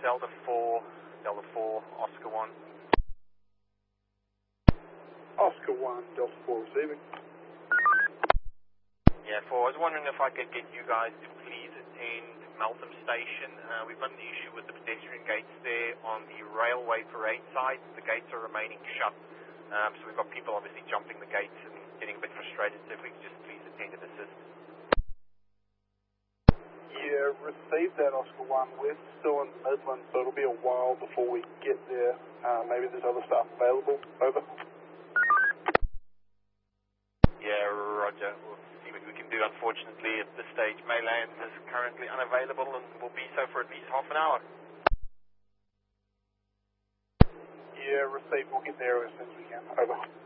Delta 4, Oscar 1. Oscar 1, Delta 4 receiving. Yeah, 4. I was wondering if I could get you guys to please attend Meltham Station. We've got an issue with the pedestrian gates there on the railway parade side. The gates are remaining shut. So we've got people obviously jumping the gates and getting a bit frustrated. So if we could just please attend and assist. Yeah, received that, Oscar 1. We're still in Midland, so it'll be a while before we get there. Maybe there's other staff available. Over. Yeah, roger. We'll see what we can do. Unfortunately, at this stage, Mayland is currently unavailable and will be so for at least half an hour. Yeah, received. We'll get there as soon as we can. Over.